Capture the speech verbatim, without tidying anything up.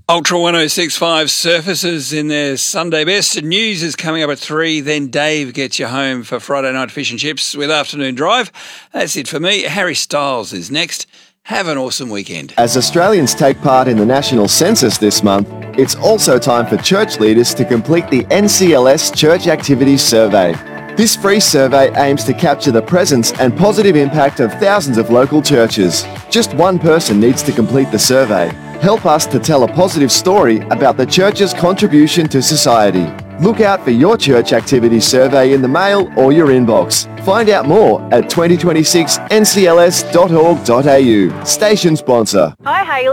Ultra one oh six point five surfaces in their Sunday best. News is coming up at three. Then Dave gets you home for Friday night fish and chips with Afternoon Drive. That's it for me. Harry Styles is next. Have an awesome weekend. As Australians take part in the national census this month, it's also time for church leaders to complete the N C L S Church Activities Survey. This free survey aims to capture the presence and positive impact of thousands of local churches. Just one person needs to complete the survey. Help us to tell a positive story about the church's contribution to society. Look out for your church activity survey in the mail or your inbox. Find out more at twenty twenty-six N C L S dot org dot A U. Station sponsor. Hi, Hayley.